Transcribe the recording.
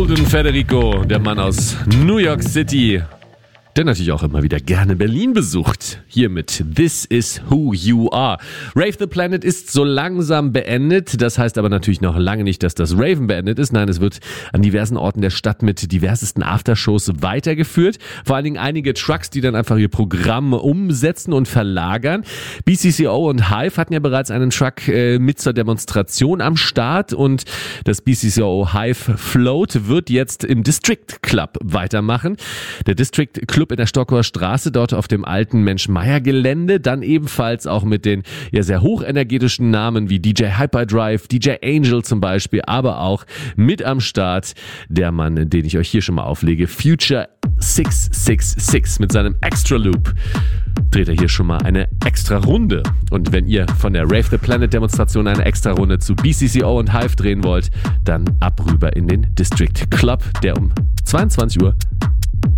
Golden Federico, der Mann aus New York City, der natürlich auch immer wieder gerne Berlin besucht. Hier mit This Is Who You Are. Rave the Planet ist so langsam beendet. Das heißt aber natürlich noch lange nicht, dass das Raven beendet ist. Nein, es wird an diversen Orten der Stadt mit diversesten Aftershows weitergeführt. Vor allen Dingen einige Trucks, die dann einfach ihr Programm umsetzen und verlagern. BCCO und Hive hatten ja bereits einen Truck mit zur Demonstration am Start. Und das BCCO Hive Float wird jetzt im District Club weitermachen. Der District Club in der Stockower Straße, dort auf dem alten Mensch-Meier-Gelände, dann ebenfalls auch mit den sehr hochenergetischen Namen wie DJ Hyperdrive, DJ Angel zum Beispiel, aber auch mit am Start der Mann, den ich euch hier schon mal auflege, Future 666 mit seinem Extra Loop. Dreht er hier schon mal eine extra Runde. Und wenn ihr von der Rave the Planet Demonstration eine extra Runde zu BCCO und Hive drehen wollt, dann ab rüber in den District Club, der um 22 Uhr